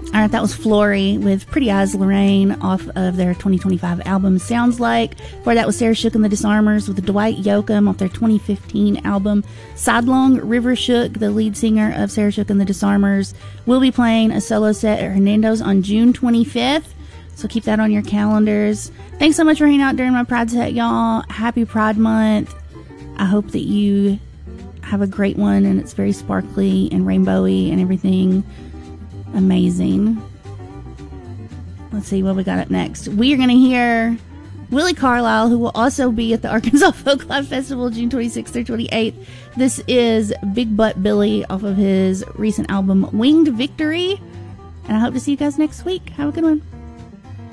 All right, that was Flory with Pretty Eyes Lorraine off of their 2025 album Sounds Like. Before that was Sarah Shook and the Disarmers with Dwight Yoakam off their 2015 album Sidelong. River Shook, the lead singer of Sarah Shook and the Disarmers, will be playing a solo set at Hernando's on June 25th. So keep that on your calendars. Thanks so much for hanging out during my Pride set, y'all. Happy Pride Month. I hope that you have a great one and it's very sparkly and rainbowy and everything amazing. Let's see what we got up next. We are going to hear Willie Carlisle, who will also be at the Arkansas Folk Life Festival June 26th through 28th. This is Big Butt Billy off of his recent album Winged Victory. And I hope to see you guys next week. Have a good one.